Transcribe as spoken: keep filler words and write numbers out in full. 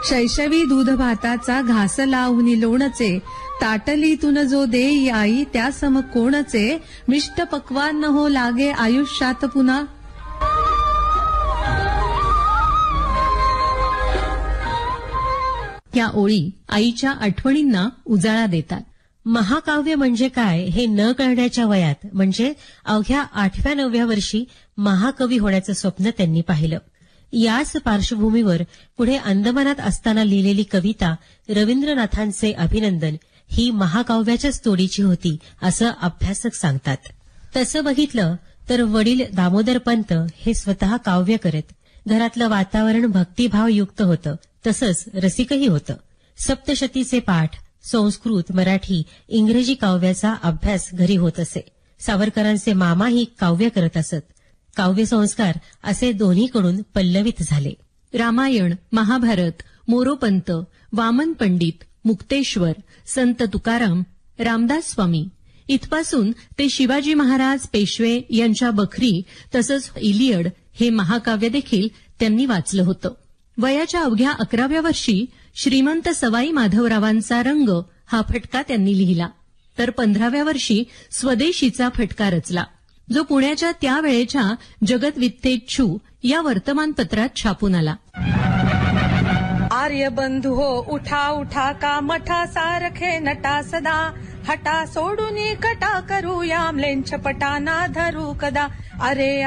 शैशवी दूध भाताचा घास लावून लोणचे, ताटली तुन जो देई आई त्या सम कोणचे, मिष्ट पक्वान हो लागे आयुष्यात पुन्हा. त्या ओळी आईच्या आठवणींना उजाळा देतात. महाकाव्य म्हणजे काय हे न कळण्याच्या वयात म्हणजे अवघ्या आठव्या नवव्या वर्षी महाकवी होण्याचं स्वप्न त्यांनी पाहिलं. याच पार्श्वभूमीवर पुढे अंदमानात असताना लिहिलेली कविता रवींद्रनाथांचे अभिनंदन ही महाकाव्याच्याच तोडीची होती असं अभ्यासक सांगतात. तसं बघितलं तर वडील दामोदरपंत हे स्वतः काव्य करत. घरातलं वातावरण भक्तिभावयुक्त होतं, तसंच रसिकही होतं. सप्तशतीचे पाठ, संस्कृत, मराठी, इंग्रजी काव्याचा अभ्यास घरी होत असे. सावरकरांचे मामाही काव्य करत असत. काव्य संस्कार असे दोन्हीकडून पल्लवित झाले. रामायण, महाभारत, मोरोपंत, वामन पंडित, मुक्तेश्वर, संत तुकाराम, रामदास स्वामी इथपासून ते शिवाजी महाराज, पेशवे यांच्या बखरी तसंच इलियड हे महाकाव्य देखील त्यांनी वाचलं होतं. वयाच्या अवघ्या अकराव्या वर्षी श्रीमंत सवाई माधवरावांचा रंग हा फटका त्यांनी लिहिला, तर पंधराव्या वर्षी स्वदेशीचा फटका रचला, जो पुण्याच्या त्यावेळेच्या जगतवित्तेच्छू या वर्तमानपत्रात छापून आला. आर्य बंधू हो उठा उठा का मठा सारखे नटा सदा, हटा सोडून कटा करू या म्लेंछ पटाना धरू कदा. अरे